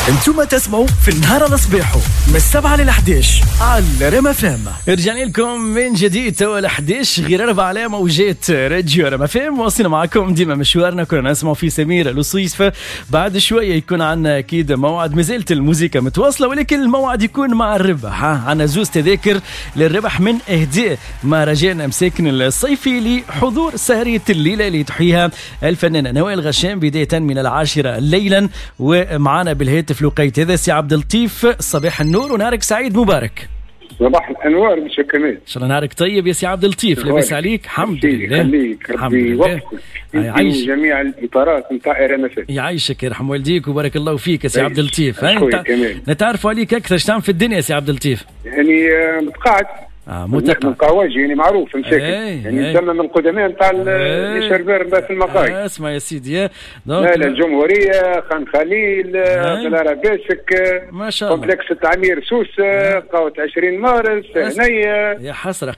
انتم تسمعوا في النهار الصباحو من 7 ل 11 على ريم فام. رجعنا لكم من جديد توا 11 غير 4 على موجات راديو ريم فام. واصلين معكم ديما مشوارنا، كنا نسمعوا في سمير الوصيف. بعد شويه يكون عندنا اكيد موعد، مازالت الموسيقى متواصله ولكن الموعد يكون مع الربح. عندنا زوز تذاكر للربح من اهداء مهرجان مساكن الصيفي لحضور سهريه الليله اللي تحييها الفنانه نوال غشام بدايه من 10 ليلا. ومعنا بالهاتف لقيت هذا سي عبد اللطيف، صباح النور ونهارك سعيد مبارك. صباح الانوار مشا كمال، ان شاء الله نهارك طيب يا سي عبد اللطيف. لاباس عليك؟ الحمد لله. خليك ربي يوفقك يعيش جميع الاطارات نتاع رمسات. يعيشك يرحم والديك وبارك الله فيك يا سي عبد اللطيف. انت نتعرفوا عليك اكثر، ايش تعمل في الدنيا يا سي عبد اللطيف؟ يعني متقاعد من قواجي، يعني معروف مساكن، يعني تم من القدماء نتاع الشربار في المقاهي. اسمع يا سيدي، لا الجمهوريه، خان خليل، بلارا باسك، ما شاء الله، كومبلكس التعمير سوس، قهوه 20 مارس هنيه. يا حسره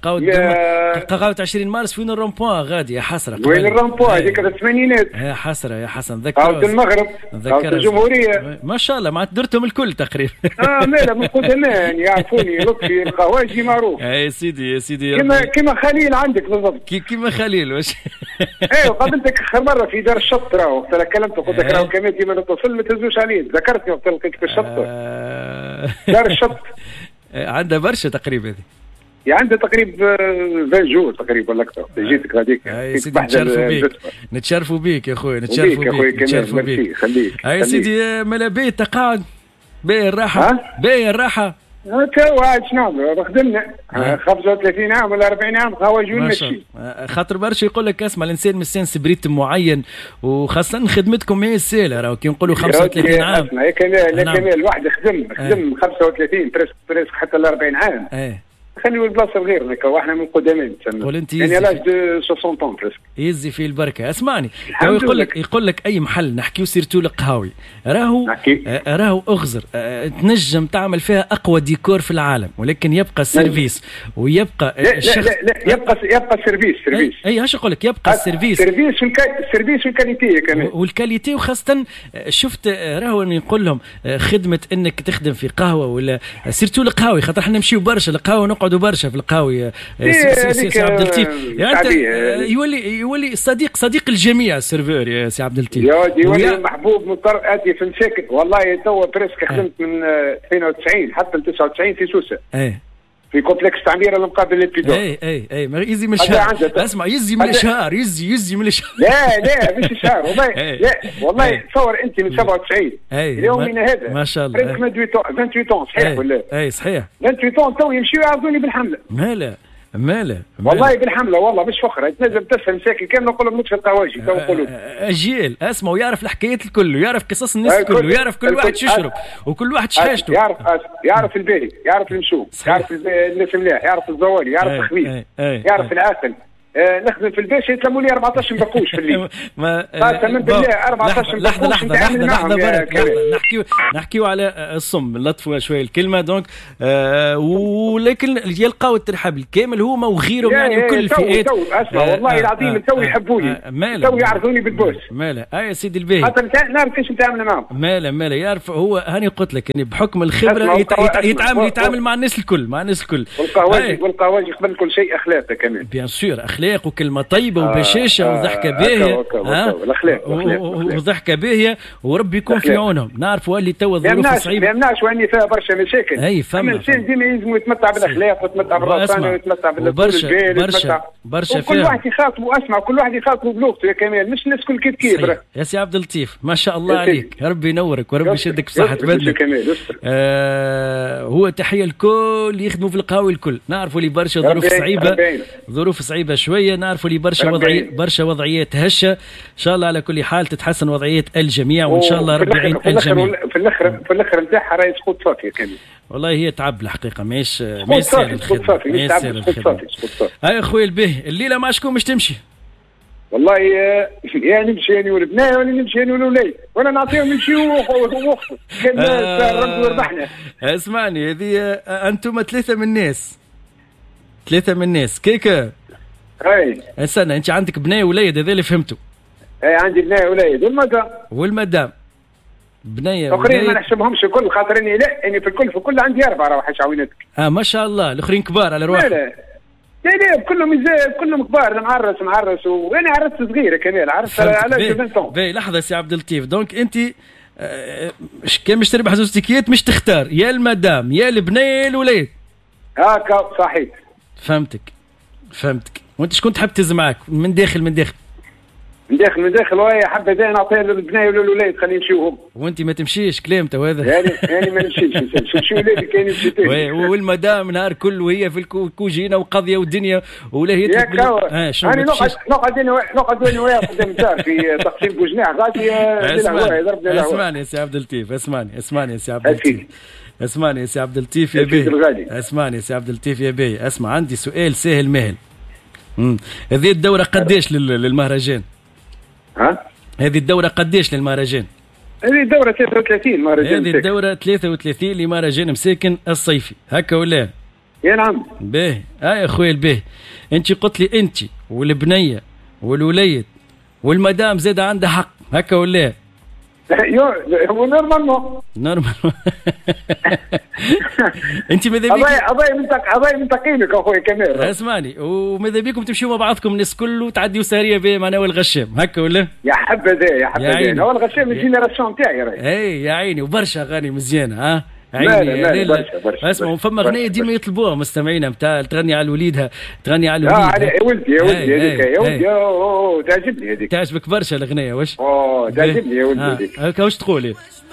قهوه 20 مارس وين الرومبوان غادي؟ يا حسره وين الرومبوان هذيك الثمانينات؟ يا حسره يا حسن، ذكر قهوه المغرب، قهوه الجمهوريه، ما شاء الله معناتها درتهم الكل تقريبا. مالا من القدماء يعني يعرفوني، لطفي القواجي معروف. يا سيدي كما خليل عندك بالضبط، كما خليل واش. ايوه قابلتك اخر مره في دار الشط، راهو وقت كلمتك قلت لك راهو كمان ديما نتصل ما تهزوش عليه، ذكرتني وقت لقيتك في الشط. دار الشط عندها برشا تقريبا هذه، يعني عندها تقريبا 20 جور تقريبا ولا اكثر. جيتك هذيك يا سيدي نتشرفوا بيك يا اخويا، نتشرفوا بيك. خليك يا سيدي ملابيه تقاعد باهي الراحه. تو عاد شنو خدمنا 35 عام ولا 40 عام خواجون ماشي. خاطر برشا يقول لك اسمع الانسان مستانس بريتم معين، وخاصه خدمتكم ماهي سهله، راهو كي نقولوا 35 عام. اسمع يا كمال الواحد خدم 35 بريسك حتى ل 40 عام. خليوا البلاصه غيرنا، واحنا من قدامين قول انت يعني لاج دو 60 طون بريسك يزي فيه البركه. اسمعني، يقول لك اي محل نحكيو سيرتو القهاوي راهو اغزر تنجم تعمل فيها اقوى ديكور في العالم، ولكن يبقى السيرفيس ويبقى لا يبقى السيرفيس. اي اش نقول لك، يبقى السيرفيس والكاليتي كمان، والكاليتي. وخاصه شفت راهو نقول لهم خدمه انك تخدم في قهوه ولا سيرتو القهاوي، خاطر احنا نمشيو برشا القهوه، نقعدوا برشا في القهوي. سي عبد اللطيف يعني يولي صديق الجميع السيرفور يا سي عبد اللطيف، يولي محبوب مضطر اتي في مساكن. والله تو بريسك خدمت من 92 حتى ل 99 في سوسه، في كومبلكس تعمير المقابل للبيدون. اي ما يزي من الشهر. اسمع يزي من الشهر، يزي من الشهر. لا مش الشهر والله. لا والله تصور انت من 97 اليومنا هذا ما شاء الله 28 صحيح ولا؟ صحيح 28 تو يمشيو يعرضوني بالحمله. ماله والله بالحمله، والله مش فخره. تنجم تفهم ساكن كامل نقول لهم نطفي القواجي تو نقولوا اجيال اسمع، ويعرف الحكايات الكل، ويعرف قصص الناس الكل، ويعرف كل واحد يشرب وكل واحد شحاشته، يعرف الباهي، يعرف المشوم، يعرف الناس مليح، يعرف الزوالي، يعرف الخبيث، يعرف العاقل. نخدم في الباشا يتلموا لي 14 بقوش في الليل. قسما بالله 14 بقوش. لحظه نحكيو على الصم، نلطفوا شويه الكلمه دونك. ولكن يلقاو الترحاب الكامل هما وغيرهم يعني وكل الفئات. اسمع والله العظيم تو يحبوني، تو يعرضوني بالبوس. ماله يا سيدي الباهي، خاطر نعرف كيفاش نتعامل معاهم. ماله يعرف هو. هاني قلت لك يعني بحكم الخبره يتعامل مع الناس الكل، والقواجي قبل كل شيء اخلاقه كمان، بيان سور اخلاق وكلمه طيبه وبشاشه وضحكه باهيه، وضحكه باهيه، وربي يكون في عونهم. نعرفوا اللي توا الظروف صعيبه، ما يمنعش واني فيها برشا مشاكل. اي فما الانسان ديما يلزم يتمتع بالاخلاق ويتمتع بالروحانيه ويتمتع بالبال برشا كل واحد يخاطبه. اسمع كل واحد يخاطبه بلغته يا كمال، مش الناس كل كيف يا سي عبد اللطيف ما شاء الله عليك، ربي ينورك وربي يشدك في صحه بدنك. هو تحيه الكل اللي يخدموا في القهاوي الكل. نعرفوا اللي برشا ظروف صعيبه شويه، نعرفوا اللي برشا وضعيات هشه. ان شاء الله على كل حال تتحسن وضعيات الجميع، وان شاء الله ربي يعين الجميع. في الاخر نتاعها راهي سقوط صافي كامل. والله هي تعب الحقيقه، ماهيش سهل الخدمه. هاي اخويا الباهي، الليله مع شكون باش تمشي؟ والله يا نمشي انا ولبنان ولا نمشي انا والولاد، ولا نعطيهم يمشيوا وقتهم كان ربي وربحنا. اسمعني، هذه انتم ثلاثه من الناس كيكا. استنى، انت عندك بناء وولاد؟ هذا اللي فهمته. عندي بناء وولاد والمدام. بنيه الاخرين ما نحسبهمش الكل، خاطر اني لا اني في الكل عندي 4 راح عوينتك. ما شاء الله الاخرين كبار على رواحهم. لا كلهم كبار. معرس وانا عرست صغيره كمان عرست على 20 باهي لحظه سي عبد اللطيف. دونك انت كان مش تربح زوج تيكيات مش تختار يا المدام يا البنيه يا الولاد هكا صحيح. فهمتك. وانت شكون تحب تهز معاك من داخل من داخل وهي حبه زين نعطيها للبنايه وللولاد خليهم يمشيو. وانت ما تمشيش كلام تو هذا يعني ما نمشيش نمشي ولادي كاين يمشي والمدام نهار كل وهي في الكوجينه وقضيه والدنيا ولا هي شنو نقعد انا وياه قدام الدار في تقسيم بوجناع غادي اسمعني يا سي عبد اللطيف اسمعني يا سي عبد اللطيف يا بيه اسمعني يا سي عبد اللطيف يا بيه اسمع عندي سؤال سهل مهل. هذه الدوره قديش للمهرجان؟ هذه الدورة قديش للمهرجان؟ هذه الدورة 33 مهرجان. هذه الدورة 33 لمهرجان مساكن الصيفي هكا ولا؟ يا نعم. باهي يا خويا الباهي. انت قلت لي انت والبنية والوليد والمدام زاد عندها حق هكا ولا؟ هو نورمال انت ماذا بيك قضايا من تقييمك اخويا كمال. اسمعني وماذا بيكم تمشيوا مع بعضكم الناس كله وتعديوا سهريه به معنا والغشام هكا ولا؟ يا حبذا هو الغشام الجينيراسيون تاعي راهي. يا عيني وبرشا اغاني مزيانه عيني. برشا اسمعوا فما اغنيه ديما يطلبوها مستمعينا نتاع تغني على الوليد تغني على الوليد. يا ولدي هذيك يا ولدي تعجبني هذيك. تعجبك برشا الاغنيه واش؟ تعجبني يا ولدي. هكا واش تقول؟